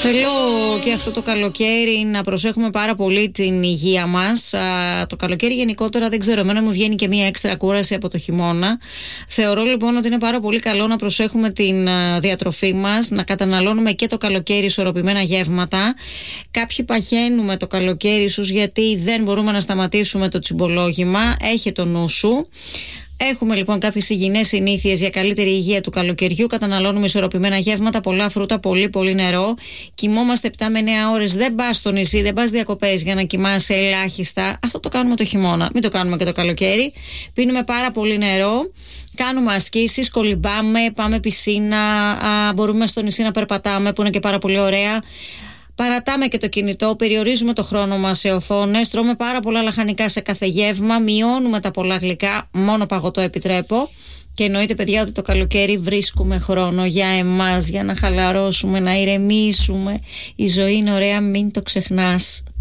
Θέλω και αυτό το καλοκαίρι να προσέχουμε πάρα πολύ την υγεία μας. Το καλοκαίρι γενικότερα, δεν ξέρω, εμένα μου βγαίνει και μία έξτρα κούραση από το χειμώνα. Θεωρώ λοιπόν ότι είναι πάρα πολύ καλό να προσέχουμε την διατροφή μας, να καταναλώνουμε και το καλοκαίρι ισορροπημένα γεύματα. Κάποιοι παχαίνουμε το καλοκαίρι ίσως γιατί δεν μπορούμε να σταματήσουμε το τσιμπολόγημα. Έχε το νου σου. Έχουμε λοιπόν κάποιες υγιεινές συνήθειες για καλύτερη υγεία του καλοκαιριού. Καταναλώνουμε ισορροπημένα γεύματα, πολλά φρούτα, πολύ νερό. Κοιμόμαστε 7 με 9 ώρες. Δεν πας στο νησί, δεν πας διακοπές για να κοιμάσαι ελάχιστα. Αυτό το κάνουμε το χειμώνα. Μην το κάνουμε και το καλοκαίρι. Πίνουμε πάρα πολύ νερό. Κάνουμε ασκήσεις, κολυμπάμε, πάμε πισίνα. Μπορούμε στο νησί να περπατάμε, που είναι και πάρα πολύ ωραία. Παρατάμε και το κινητό, περιορίζουμε το χρόνο μας σε οθόνες, τρώμε πάρα πολλά λαχανικά σε κάθε γεύμα, μειώνουμε τα πολλά γλυκά, μόνο παγωτό επιτρέπω. Και εννοείται, παιδιά, ότι το καλοκαίρι βρίσκουμε χρόνο για εμάς, για να χαλαρώσουμε, να ηρεμήσουμε. Η ζωή είναι ωραία, μην το ξεχνάς.